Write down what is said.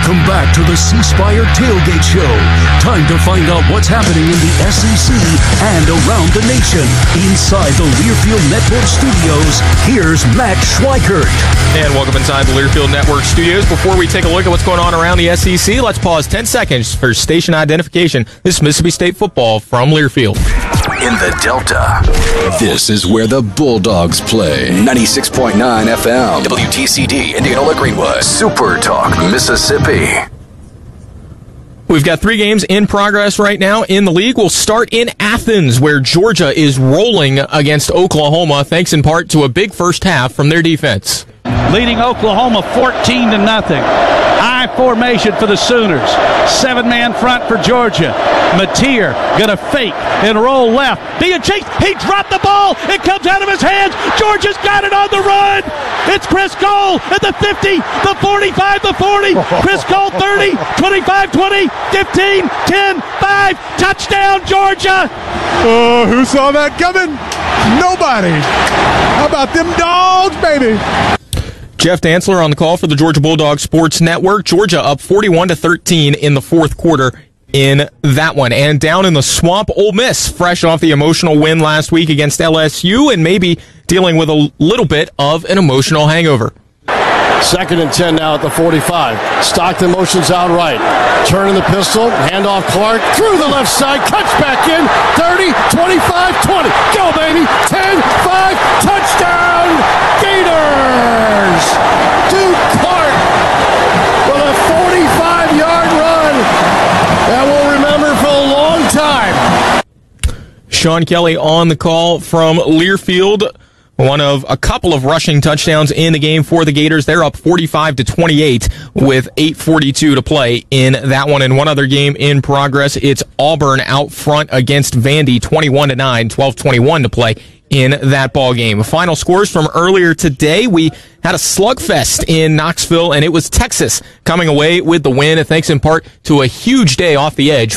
Welcome back to the C Spire Tailgate Show. Time to find out what's happening in the SEC and around the nation. Inside the Learfield Network Studios, here's Matt Schweikert. And welcome inside the Learfield Network Studios. Before we take a look at what's going on around the SEC, let's pause 10 seconds for station identification. This is Mississippi State football from Learfield. In the Delta, this is where the Bulldogs play. 96.9 FM, WTCD, Indianola Greenwood, Super Talk, Mississippi. We've got 3 games in progress right now in the league. We'll start in Athens, where Georgia is rolling against Oklahoma, thanks in part to a big first half from their defense. Leading Oklahoma 14-0. I formation for the Sooners. 7-man front for Georgia. Mateer gonna fake and roll left. Being chased. He dropped the ball. It comes out of his hands. Georgia's got it on the run. It's Chris Cole at the 50, the 45, the 40. Chris Cole 30, 25, 20, 15, 10, 5. Touchdown, Georgia. Oh, who saw that coming? Nobody. How about them dogs, baby? Jeff Dantzler on the call for the Georgia Bulldogs Sports Network. Georgia up 41-13 in the fourth quarter in that one. And down in the swamp, Ole Miss, fresh off the emotional win last week against LSU and maybe dealing with a little bit of an emotional hangover. 2nd and 10 now at the 45. Stockton motions out right. Turning the pistol. Handoff Clark. Through the left side. Cuts back in. 30, 25, 20. Go, baby. 10, 5. Touchdown. Gators. Duke Clark with a 45-yard run that we'll remember for a long time. Sean Kelly on the call from Learfield. One of a couple of rushing touchdowns in the game for the Gators. They're up 45-28 with 8:42 to play in that one. And one other game in progress. It's Auburn out front against Vandy, 21-9, 12:21 to play in that ball game. Final scores from earlier today. We had a slugfest in Knoxville, and it was Texas coming away with the win, thanks in part to a huge day off the edge